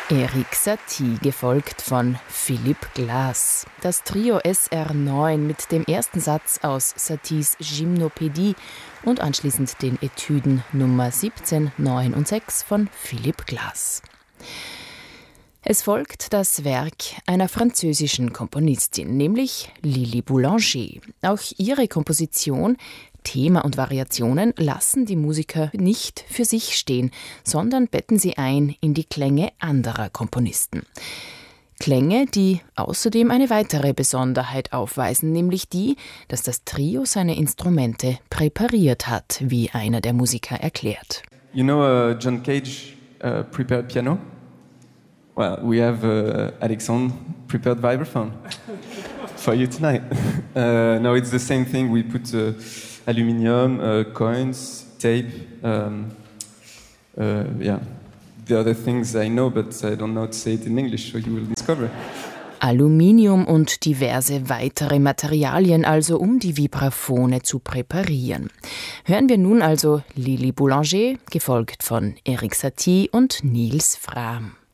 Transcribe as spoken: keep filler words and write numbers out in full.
Erik Satie, gefolgt von Philipp Glass. Das Trio S R neun mit dem ersten Satz aus Saties Gymnopädie und anschließend den Etüden Nummer siebzehn, neun und sechs von Philipp Glass. Es folgt das Werk einer französischen Komponistin, nämlich Lili Boulanger. Auch ihre Komposition, Thema und Variationen lassen die Musiker nicht für sich stehen, sondern betten sie ein in die Klänge anderer Komponisten. Klänge, die außerdem eine weitere Besonderheit aufweisen, nämlich die, dass das Trio seine Instrumente präpariert hat, wie einer der Musiker erklärt. You know uh, John Cage uh, prepared piano? Well, we have uh, Alexandre prepared vibraphone for you tonight. Uh, no, it's the same thing. We put uh, aluminium, uh, coins, tape. Um, uh, yeah, the other things I know, but I don't know how to say it in English, so you will discover. Aluminium und diverse weitere Materialien also, um die Vibraphone zu präparieren. Hören wir nun also Lili Boulanger, gefolgt von Erik Satie und Niels Frahm.